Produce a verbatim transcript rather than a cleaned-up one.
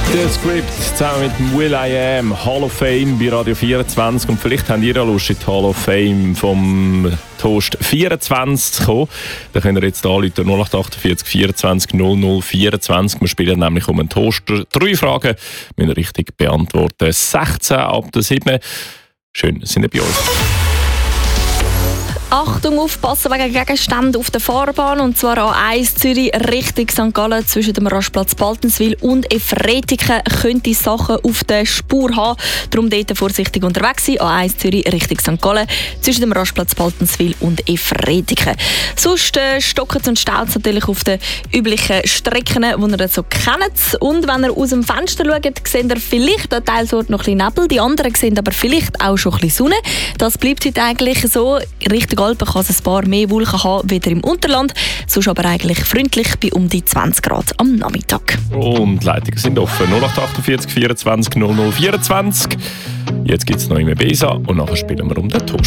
Der Script zusammen mit dem Will I Am, Hall of Fame bei Radio vierundzwanzig. Und vielleicht habt ihr ja Lust, in die Hall of Fame vom Toast vierundzwanzig zu kommen. Dann könnt ihr jetzt anrufen null acht achtundvierzig vierundzwanzig null null vierundzwanzig. Wir spielen nämlich um einen Toaster. Drei Fragen müssen wir richtig beantworten. sechzehn ab der sieben. Schön, sind ihr bei uns. Achtung, aufpassen wegen Gegenständen auf der Fahrbahn. Und zwar A eins Zürich Richtung Sankt Gallen zwischen dem Rastplatz Baltenswil und Efretiken könnte Sachen auf der Spur haben. Darum dort vorsichtig unterwegs sein. A eins Zürich Richtung Sankt Gallen zwischen dem Rastplatz Baltenswil und Efretiken. Sonst äh, stocken und staut natürlich auf den üblichen Strecken, die ihr so kennt. Und wenn ihr aus dem Fenster schaut, seht ihr vielleicht an Teilsorten noch ein bisschen Nebel. Die anderen sehen aber vielleicht auch schon ein bisschen Sonne. Das bleibt heute eigentlich so. Richtung Alpen kann es ein paar mehr Wolken haben, wieder im Unterland. Sonst aber eigentlich freundlich bei um die zwanzig Grad am Nachmittag. Und die Leitungen sind offen. null acht achtundvierzig vierundzwanzig null null vierundzwanzig. Jetzt gibt es noch immer Besa und nachher spielen wir um den Toast.